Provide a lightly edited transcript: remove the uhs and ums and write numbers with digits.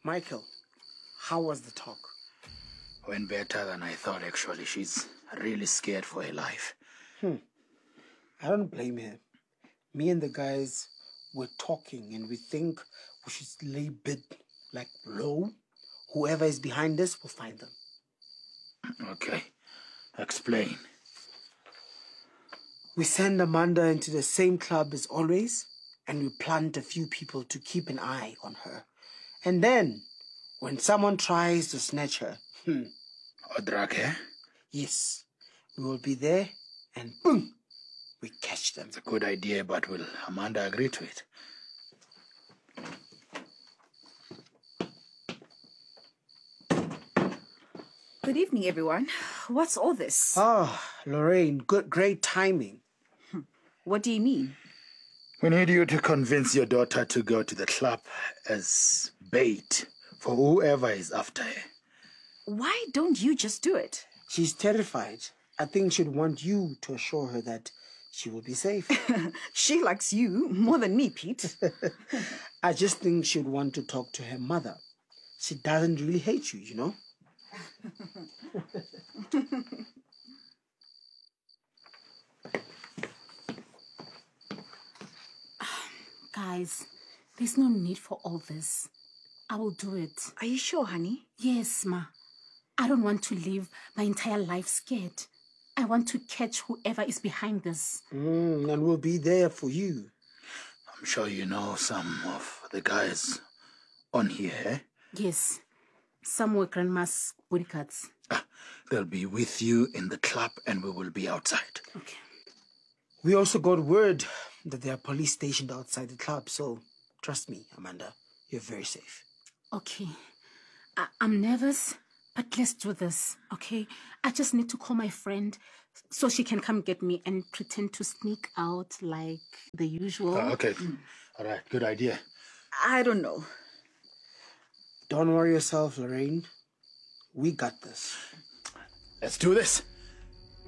Michael, how was the talk? Went better than I thought, actually. She's really scared for her life. I don't blame her. Me and the guys were talking and we think we should lay bid like low. Whoever is behind this will find them. Okay. Explain. We send Amanda into the same club as always, and we plant a few people to keep an eye on her. And then, when someone tries to snatch her, Or drag her? yes, we will be there, and boom, we catch them. It's a good idea, but will Amanda agree to it? Good evening, everyone. What's all this? Lorraine, great timing. What do you mean? We need you to convince your daughter to go to the club as bait for whoever is after her. Why don't you just do it? She's terrified. I think she'd want you to assure her that she will be safe. She likes you more than me, Pete. I just think she'd want to talk to her mother. She doesn't really hate you, you know? Guys, there's no need for all this. I will do it. Are you sure, honey? Yes, Ma. I don't want to live my entire life scared. I want to catch whoever is behind this. And we'll be there for you. I'm sure you know some of the guys on here, eh? Yes. Some were Grandma's bodyguards. They'll be with you in the club and we will be outside. Okay. We also got word that there are police stationed outside the club, so trust me, Amanda, you're very safe. Okay. I'm nervous, but let's do this, okay? I just need to call my friend so she can come get me and pretend to sneak out like the usual. Okay. All right, good idea. I don't know. Don't worry yourself, Lorraine. We got this. Let's do this.